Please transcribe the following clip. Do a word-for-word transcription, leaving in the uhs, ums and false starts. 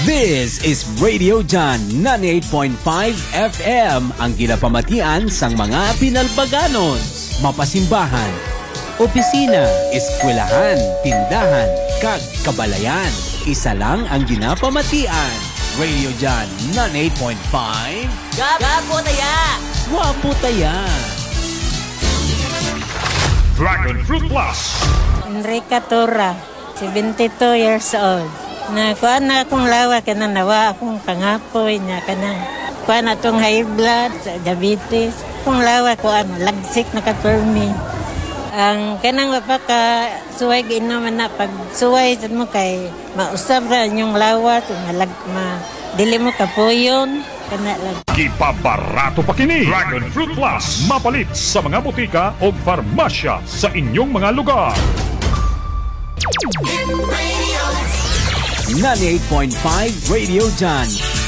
This is Radio John ninety-eight point five F M, ang ginapamatian sang mga pinalbaganon, mapasimbahan, opisina, eskwelahan, tindahan, kag kabalayan. Isa lang ang ginapamatian. Radio John ninety-eight point five. Gapo taya! Wapo taya! Dragon Fruit Plus. Enrica Torra, seventy-two years old. Na kuha na akong lawa ka na nawa akong pangapoy niya ka na. Kuha na itong high blood, diabetes. Kung lawa kuha na, lagsik na ka-permi. Ang kanang mapaka suway ginuman na pag suway sa mo kay mausap ra yung lawa, so malag, ma, dili mo kapuyon. Kana lang. Gipabarato pa kini. Dragon Fruit Plus. Mapalit sa mga butika o farmasya sa inyong mga lugar. ninety-eight point five Radio John.